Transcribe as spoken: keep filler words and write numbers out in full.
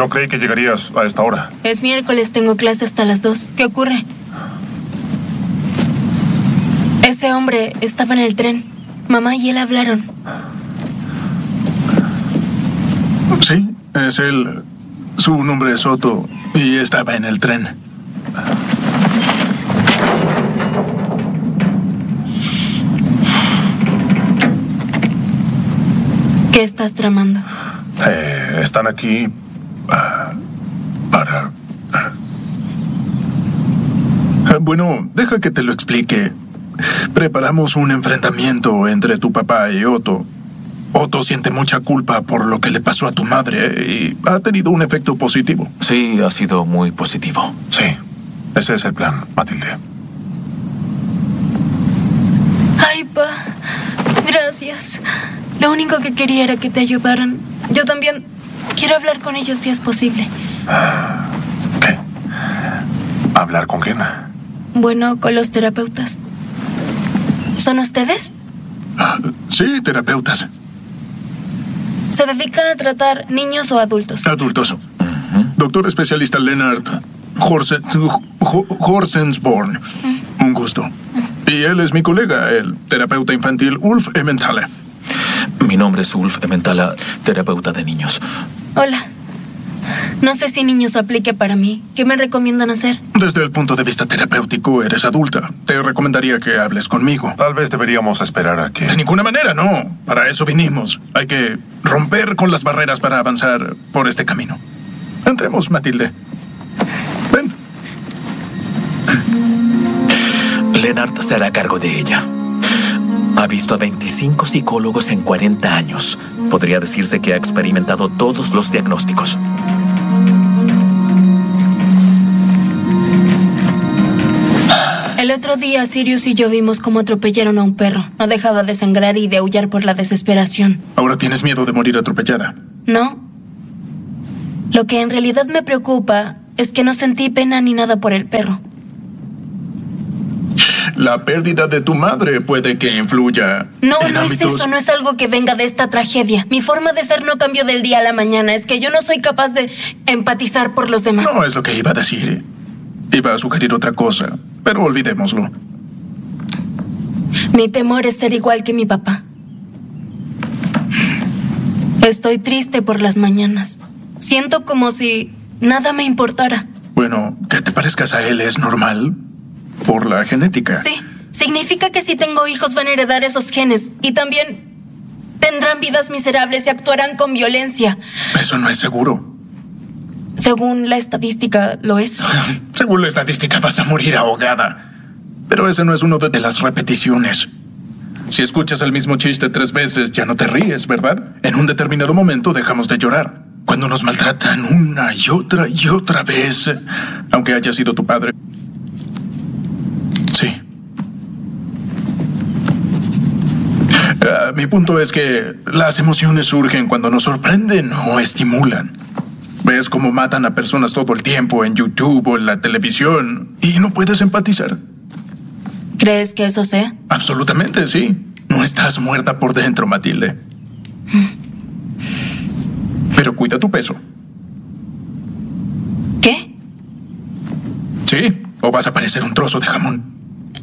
No creí que llegarías a esta hora. Es miércoles, tengo clase hasta las dos. ¿Qué ocurre? Ese hombre estaba en el tren. Mamá y él hablaron. Sí, es él. Su nombre es Otto y estaba en el tren. ¿Qué estás tramando? Eh, están aquí uh, para... Uh, bueno, deja que te lo explique. Preparamos un enfrentamiento entre tu papá y Otto. Otto siente mucha culpa por lo que le pasó a tu madre y ha tenido un efecto positivo. Sí, ha sido muy positivo. Sí, ese es el plan, Matilde. Ay, pa, gracias. Lo único que quería era que te ayudaran. Yo también quiero hablar con ellos si es posible. ¿Qué? ¿Hablar con quién? Bueno, con los terapeutas. ¿Son ustedes? Uh, sí, terapeutas. ¿Se dedican a tratar niños o adultos? Adultos. Uh-huh. Doctor especialista Lennart Horse, Horsensborn. Uh-huh. Un gusto. Uh-huh. Y él es mi colega, el terapeuta infantil Ulf Emmentaler. Mi nombre es Ulf Emmentaler, terapeuta de niños. Hola. No sé si niños aplique para mí. ¿Qué me recomiendan hacer? Desde el punto de vista terapéutico, eres adulta. Te recomendaría que hables conmigo. Tal vez deberíamos esperar a que... De ninguna manera, no. Para eso vinimos. Hay que romper con las barreras para avanzar por este camino. Entremos, Matilde. Ven. Lennart se hará cargo de ella. Ha visto a veinticinco psicólogos en cuarenta años. Podría decirse que ha experimentado todos los diagnósticos. El otro día, Sirius y yo vimos cómo atropellaron a un perro. No dejaba de sangrar y de aullar por la desesperación. ¿Ahora tienes miedo de morir atropellada? No. Lo que en realidad me preocupa es que no sentí pena ni nada por el perro. La pérdida de tu madre puede que influya. No, en no ámbitos... es eso, no es algo que venga de esta tragedia. Mi forma de ser no cambió del día a la mañana. Es que yo no soy capaz de empatizar por los demás. No es lo que iba a decir. Iba a sugerir otra cosa, pero olvidémoslo. Mi temor es ser igual que mi papá. Estoy triste por las mañanas. Siento como si nada me importara. Bueno, que te parezcas a él es normal. Por la genética. Sí, significa que si tengo hijos van a heredar esos genes y también tendrán vidas miserables y actuarán con violencia. Eso no es seguro. Según la estadística, lo es. Según la estadística vas a morir ahogada. Pero ese no es uno de las repeticiones. Si escuchas el mismo chiste tres veces, ya no te ríes, ¿verdad? En un determinado momento dejamos de llorar. Cuando nos maltratan una y otra y otra vez, aunque haya sido tu padre. Sí. Uh, mi punto es que las emociones surgen cuando nos sorprenden o estimulan. Ves cómo matan a personas todo el tiempo en YouTube o en la televisión y no puedes empatizar. ¿Crees que eso sea? Absolutamente, sí. No estás muerta por dentro, Matilde. Pero cuida tu peso. ¿Qué? Sí, o vas a parecer un trozo de jamón.